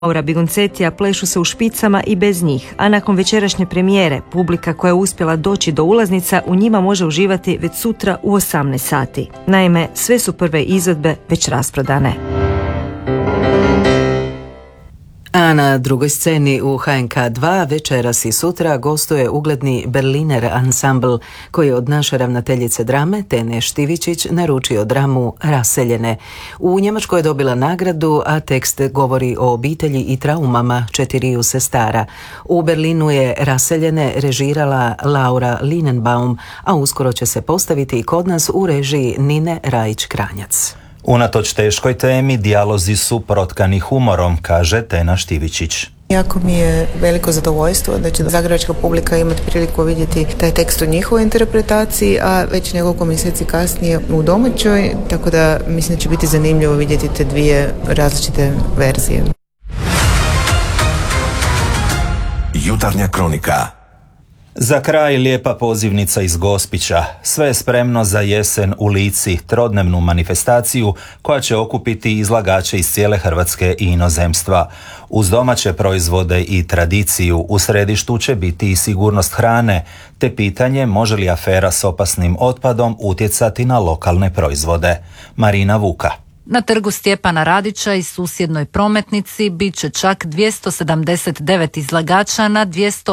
Laura Bigoncetija plešu se u špicama i bez njih, a nakon večerašnje premijere, publika koja je uspjela doći do ulaznica u njima može uživati već sutra u 18 sati. Naime, sve su prve izvedbe već rasprodane. A na drugoj sceni u HNK 2 večeras i sutra gostuje ugledni Berliner ansambl koji je od naše ravnateljice drame Tene Štivičić naručio dramu Raseljene. U Njemačkoj je dobila nagradu, a tekst govori o obitelji i traumama 4 sestara. U Berlinu je Raseljene režirala Laura Linenbaum, a uskoro će se postaviti i kod nas u režiji Nine Rajić-Kranjac. Unatoč teškoj temi, dijalozi su protkani humorom, kaže Tena Štivičić. Jako mi je veliko zadovoljstvo da će zagrebačka publika imati priliku vidjeti taj tekst u njihovoj interpretaciji, a već nekoliko mjeseci kasnije u domaćoj, tako da mislim da će biti zanimljivo vidjeti te dvije različite verzije. Jutarnja kronika. Za kraj lijepa pozivnica iz Gospića. Sve je spremno za jesen u Lici, trodnevnu manifestaciju koja će okupiti izlagače iz cijele Hrvatske i inozemstva. Uz domaće proizvode i tradiciju u središtu će biti i sigurnost hrane, te pitanje može li afera s opasnim otpadom utjecati na lokalne proizvode. Marina Vuka. Na trgu Stjepana Radića i susjednoj prometnici bit će čak 279 izlagača na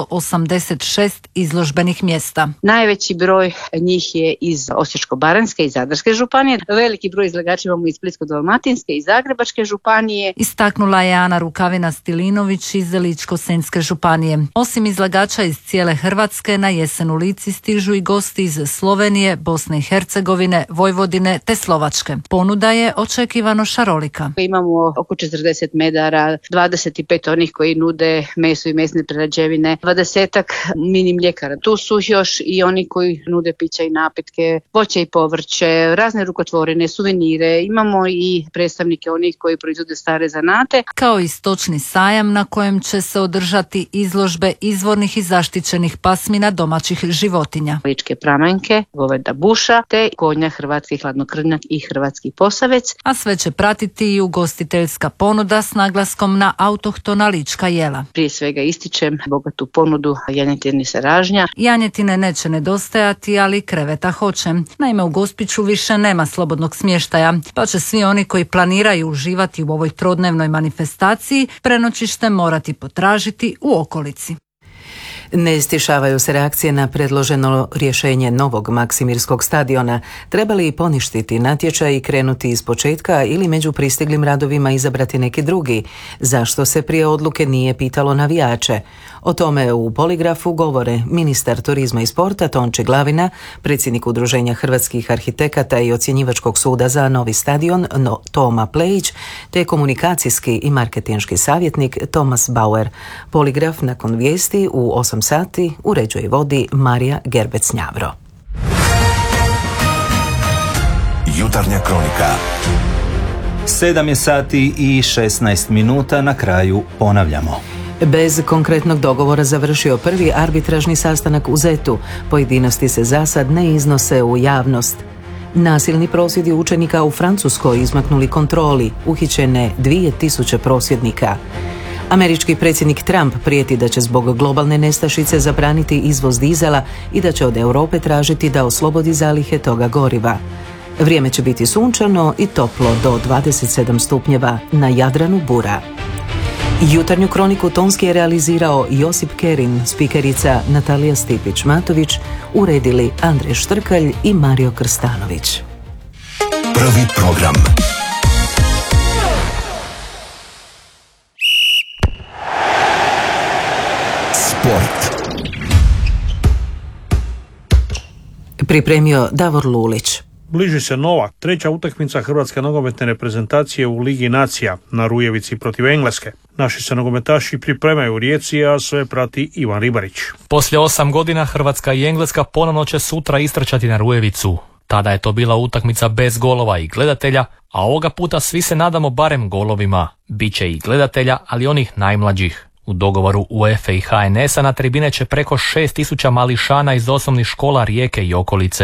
286 izložbenih mjesta. Najveći broj njih je iz Osječko-baranjske i Zadarske županije. Veliki broj izlagača imamo iz Splitsko-dalmatinske i Zagrebačke županije. Istaknula je Ana Rukavina-Stilinović iz Ličko-senjske županije. Osim izlagača iz cijele Hrvatske, na jesen u Lici stižu i gosti iz Slovenije, Bosne i Hercegovine, Vojvodine te Slovačke. Ponuda je očekivano šarolika. Imamo oko 40 medara, 25 onih koji nude meso i mesne prerađevine, 20 mini mljekara. Tu su još i oni koji nude pića i napitke, voće i povrće, razne rukotvorine, suvenire. Imamo i predstavnike onih koji proizvode stare zanate. Kao i stočni sajam na kojem će se održati izložbe izvornih i zaštićenih pasmina domaćih životinja. Ličke pramenke, goveda buša, te konja hrvatski hladnokrvnjak i hrvatski posavec. A sve će pratiti i ugostiteljska ponuda s naglaskom na autohtona lička jela. Prije svega ističem bogatu ponudu janjetine se ražnja. Janjetine neće nedostajati, ali kreveta hoće. Naime, u Gospiću više nema slobodnog smještaja, pa će svi oni koji planiraju uživati u ovoj trodnevnoj manifestaciji prenoćište morati potražiti u okolici. Ne stišavaju se reakcije na predloženo rješenje novog Maksimirskog stadiona. Treba li poništiti natječaj i krenuti iz početka ili među pristiglim radovima izabrati neki drugi? Zašto se prije odluke nije pitalo navijače? O tome u Poligrafu govore ministar turizma i sporta Tonči Glavina, predsjednik Udruženja hrvatskih arhitekata i ocjenjivačkog suda za novi stadion Toma Plejić, te komunikacijski i marketinški savjetnik Tomas Bauer. Poligraf nakon vijesti u 8 sati uređuje i vodi Marija Gerbec-Njavro. Jutarnja kronika. 7 sati i 16 minuta, na kraju ponavljamo. Bez konkretnog dogovora završio prvi arbitražni sastanak u ZET-u. Pojedinosti se zasad ne iznose u javnost. Nasilni prosvjedi učenika u Francuskoj izmaknuli kontroli, uhićene 2000 prosvjednika. Američki predsjednik Trump prijeti da će zbog globalne nestašice zabraniti izvoz dizela i da će od Europe tražiti da oslobodi zalihe toga goriva. Vrijeme će biti sunčano i toplo do 27 stupnjeva, na Jadranu bura. Jutarnju kroniku tonski je realizirao Josip Kerin, spikerica Natalija Stipić-Matović, uredili Andrej Štrkalj i Mario Krstanović. Prvi program. Sport. Pripremio Davor Lulić. Bliži se nova, treća utakmica hrvatske nogometne reprezentacije u Ligi nacija na Rujevici protiv Engleske. Naši se nogometaši pripremaju u Rijeci, a sve prati Ivan Ribarić. Poslije 8 godina Hrvatska i Engleska ponovno će sutra istrčati na Rujevicu. Tada je to bila utakmica bez golova i gledatelja, a ovoga puta svi se nadamo barem golovima. Biće i gledatelja, ali onih najmlađih. U dogovoru UEFA i HNS-a na tribine će preko 6000 mališana iz osnovnih škola Rijeke i okolice.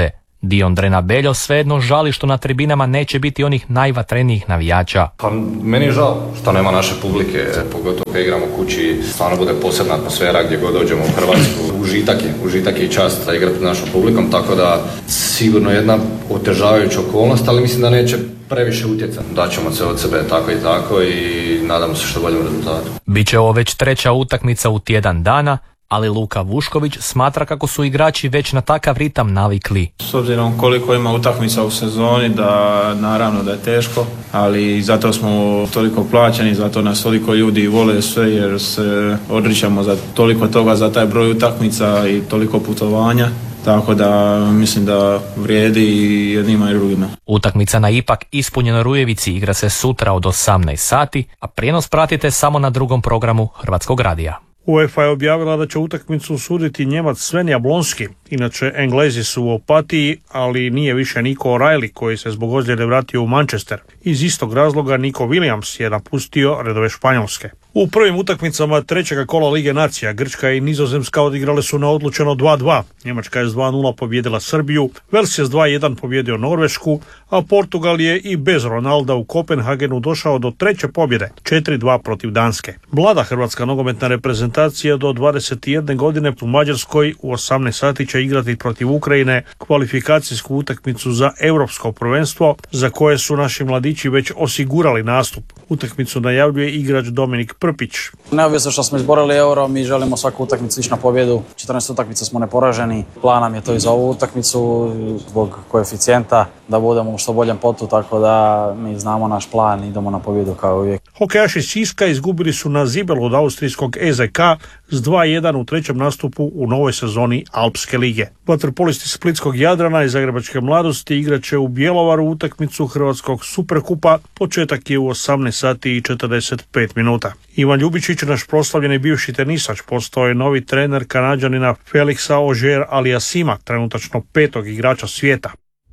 Dion Drena Beljo svejedno žali što na tribinama neće biti onih najvatrenijih navijača. Pa meni je žao što nema naše publike, pogotovo kad igramo kući, stvarno bude posebna atmosfera gdje god dođemo u Hrvatsku. Užitak je i čast da igrati našom publikom, tako da sigurno jedna otežavajuća okolnost, ali mislim da neće previše utjecati. Daćemo se od sebe tako i nadamo se što boljem rezultatu. Biće ovo već 3. utakmica u tjedan dana, ali Luka Vušković smatra kako su igrači već na takav ritam navikli. S obzirom koliko ima utakmica u sezoni, da naravno da je teško, ali zato smo toliko plaćeni, zato nas toliko ljudi vole sve, jer se odričamo za toliko toga, za taj broj utakmica i toliko putovanja. Tako da mislim da vrijedi i jednima i drugima. Utakmica na ipak ispunjenoj Rujevici igra se sutra od 18 sati, a prijenos pratite samo na drugom programu Hrvatskog radija. UEFA je objavila da će utakmicu suditi Njemac Sven Jablonski. Inače, Englezi su u Opatiji, ali nije više Nico O'Reilly koji se zbog ozljede vratio u Manchester. Iz istog razloga Nico Williams je napustio redove Španjolske. U prvim utakmicama 3. kola Lige nacija Grčka i Nizozemska odigrale su na odlučeno 2-2. Njemačka je s 2-0 pobjedila Srbiju, Vels je s 2-1 pobjedio Norvešku, a Portugal je i bez Ronalda u Kopenhagenu došao do 3. pobjede, 4-2 protiv Danske. Mlada hrvatska nogometna reprezentacija do 21 godine u Mađarskoj u 18 sati će igrati protiv Ukrajine kvalifikacijsku utakmicu za europsko prvenstvo, za koje su naši mladići već osigurali nastup. Utakmicu najavljuje igrač Dominik Prpić. Neovisno što smo izborili euro, mi želimo svaku utakmicu ići na pobjedu. 14 utakmica smo neporaženi. Plan nam je to i za ovu utakmicu zbog koeficijenta da budemo u što boljem potu, tako da mi znamo naš plan i idemo na pobjedu kao uvijek. Hokejaši Siska izgubili su na Zibelu od austrijskog EZK s 2-1 u 3. nastupu u novoj sezoni Alpske lige. Vaterpolisti Splitskog Jadrana i Zagrebačke mladosti igraće u Bjelovaru utakmicu Hrvatskog superkupa. Početak je u 18 sati i 45 minuta. Ivan Ljubičić, naš proslavljeni bivši tenisač, postao je novi trener Kanađanina Felixa Auger-Aliassima, trenutačno 5. igrača svijeta.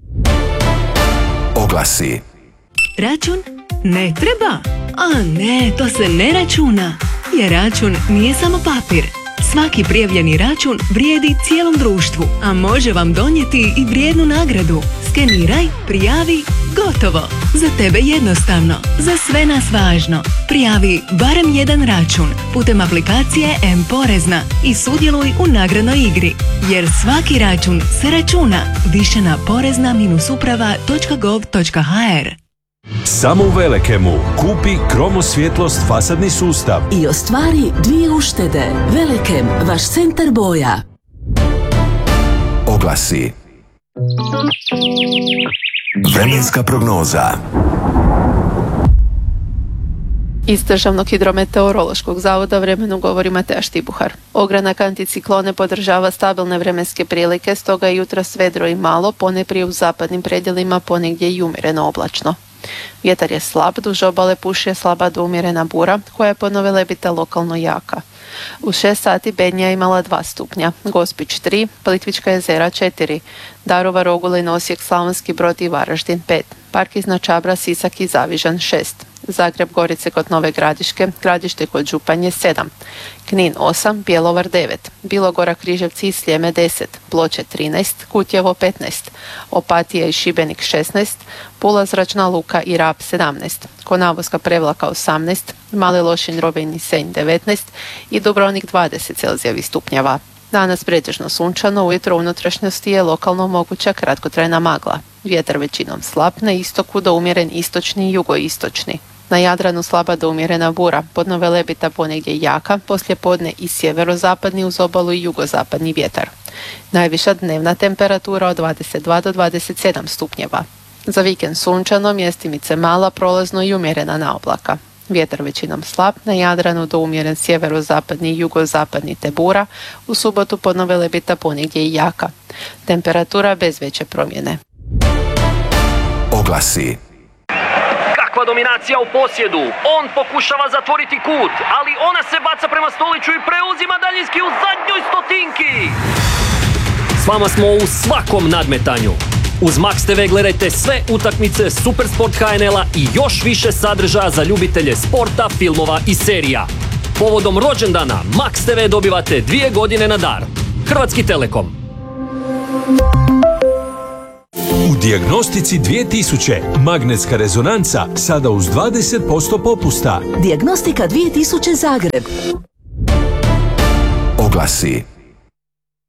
Oglasi. Račun? Ne treba. A ne, to se ne računa. Jer račun nije samo papir. Svaki prijavljeni račun vrijedi cijelom društvu, a može vam donijeti i vrijednu nagradu. Skeniraj, prijavi, gotovo. Za tebe jednostavno, za sve nas važno. Prijavi barem jedan račun putem aplikacije M-Porezna i sudjeluj u nagradnoj igri. Jer svaki račun se računa. Više na porezna-uprava.gov.hr. Samo u Velekemu kupi Kromosvjetlost fasadni sustav i ostvari 2 uštede. Velekem, vaš centar boja. Oglasi. Vremenska prognoza. Iz Državnog hidrometeorološkog zavoda vremenu govori Mateja Štibuhar. Ogranak anticiklone podržava stabilne vremenske prilike, stoga je jutros vedro i malo, ponajprije u zapadnim predjelima, ponegdje i umjereno oblačno. Vjetar je slab, duž obale puše slaba do umjerena bura, koja je pod Nove Lebita lokalno jaka. U 6 sati Bednja je imala 2 stupnja, Gospić 3, Plitvička jezera 4, Daruvar, Ogulin, Osijek, Slavonski Brod i Varaždin 5, Park iznad Čabra, Sisak i Zavižan 6, Zagreb, Gorice kod Nove Gradiške, Gradište kod Županje 7, Knin 8, Bjelovar 9, Bilogora, Križevci i Sljeme 10, Ploče 13, Kutjevo 15, Opatija i Šibenik 16, Pula, Zračna luka i Rab 17, Konavoska Prevlaka 18, Mali Lošinj, Rovinj i Senj 19 i Dubrovnik 20 celzijevih stupnjeva. Danas pretežno sunčano, ujutro u unutrašnjosti je lokalno moguća kratkotrajna magla. Vjetar većinom slab, na istoku do umjeren istočni i jugoistočni. Na Jadranu slaba do umjerena bura, pod Nove Lebita ponegdje jaka, poslije podne i sjeverozapadni uz obalu i jugozapadni vjetar. Najviša dnevna temperatura od 22 do 27 stupnjeva. Za vikend sunčano, mjestimice mala, prolazno i umjerena na oblaka. Vjetar većinom slab, na Jadranu do umjeren sjeverozapadni i jugozapadni te bura, u subotu pod Nove Lebita ponegdje i jaka. Temperatura bez veće promjene. Oglasi. Kakva dominacija u posjedu, on pokušava zatvoriti kut, ali ona se baca prema Stoliću i preuzima daljinski u zadnjoj stotinki. S vama smo u svakom nadmetanju. Uz Max TV gledajte sve utakmice Supersport HNL-a i još više sadržaja za ljubitelje sporta, filmova i serija. Povodom rođendana Max TV dobivate 2 godine na dar. Hrvatski Telekom. Dijagnostici 2000. Magnetska rezonanca sada uz 20% popusta. Dijagnostika 2000 Zagreb. Oglasi.